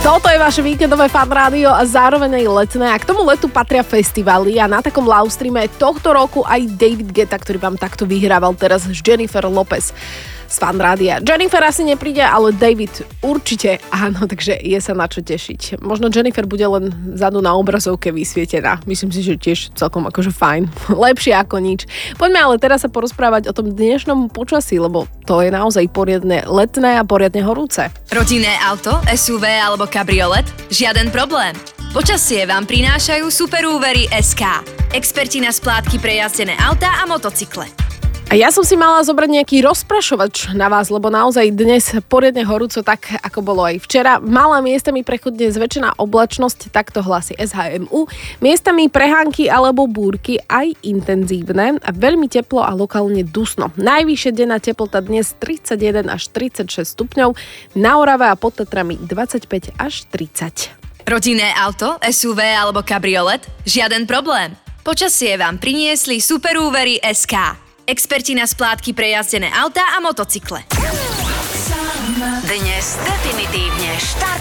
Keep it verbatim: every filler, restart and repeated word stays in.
Toto je vaše víkendové fan rádio a zároveň aj letné. A k tomu letu patria festivaly a na takom live streame tohto roku aj David Guetta, ktorý vám takto vyhrával teraz s Jennifer Lopez z fan rádia. Jennifer asi nepríde, ale David určite áno, takže je sa na čo tešiť. Možno Jennifer bude len vzadu na obrazovke vysvietená. Myslím si, že tiež celkom akože fajn. Lepšie ako nič. Poďme ale teraz sa porozprávať o tom dnešnom počasí, lebo to je naozaj poriadne letné a poriadne horúce. Rodinné auto, es ú vé alebo kabriolet? Žiaden problém. Počasie vám prinášajú Superúvery es ká. Experti na splátky pre jazdené autá a motocykle. A ja som si mala zobrať nejaký rozprašovač na vás, lebo naozaj dnes poriadne horúco, tak ako bolo aj včera. Malá miestami prechodne zväčšená oblačnosť, takto hlási es há em ú. Miestami prehánky alebo búrky aj intenzívne a veľmi teplo a lokálne dusno. Najvyššia denná teplota dnes tridsaťjeden až tridsaťšesť stupňov, na Orave a pod Tatrami dvadsaťpäť až tridsať. Rodinné auto, es ú vé alebo kabriolet? Žiaden problém. Počasie vám priniesli Superúvery es ká. Experti na splátky pre jazdené autá a motocykle. Dnes definitívne štart